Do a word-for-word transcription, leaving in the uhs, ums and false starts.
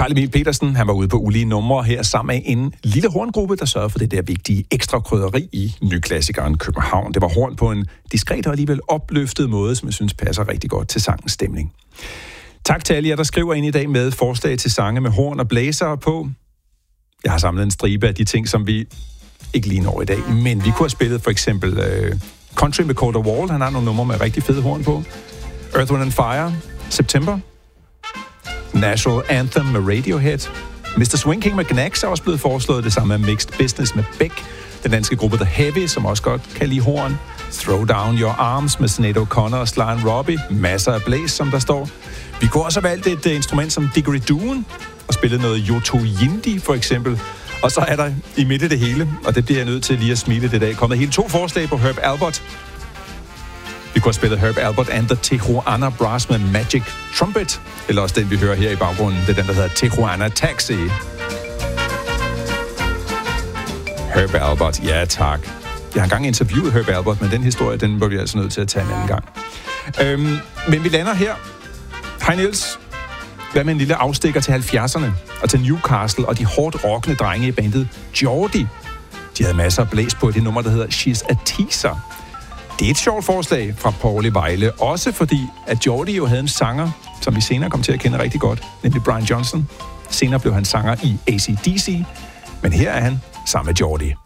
Carl Emil Petersen, han var ude på ulige numre her sammen med en lille horngruppe, der sørgede for det der vigtige ekstra krydderi i nyklassikeren København. Det var horn på en diskret og alligevel opløftet måde, som jeg synes passer rigtig godt til sangens stemning. Tak til alle jer, der skriver ind i dag med forslag til sange med horn og blæsere på. Jeg har samlet en stribe af de ting, som vi ikke lige når i dag, men vi kunne have spillet for eksempel uh, Country med Coulter Wall. Han har nogle numre med rigtig fede horn på. Earth, Wind and Fire, September. National Anthem med Radiohead. mister Swing King med Gnags er også blevet foreslået. Det samme med Mixed Business med Beck. Den danske gruppe The Heavy, som også godt kan lide horn. Throw Down Your Arms med Sinead O'Connor og Sly and Robbie. Masser af blæs, som der står. Vi kunne også have valgt et uh, instrument som didgeridooen og spillet noget Yoto Yindi for eksempel. Og så er der i midt af det hele, og det bliver jeg nødt til lige at smile det i dag, kommet helt to forslag på Herb Alpert. Vi kunne have spillet Herb Alpert and the Tijuana Brass med Magic Trumpet. Eller også den, vi hører her i baggrunden. Det er den, der hedder Tijuana Taxi. Herb Alpert, ja tak. Jeg har engang interviewet Herb Alpert, men den historie, den var vi altså nødt til at tage en anden gang. Øhm, men vi lander her. Hej Niels. Hvad med en lille afstikker til halvfjerdserne og til Newcastle og de hårdt rockende drenge i bandet Geordie. De havde masser af blæs på det nummer, der hedder She's a Teaser. Det er et sjovt forslag fra Paul i Vejle, også fordi at Geordie jo havde en sanger, som vi senere kom til at kende rigtig godt, nemlig Brian Johnson. Senere blev han sanger i A C D C, men her er han sammen med Geordie.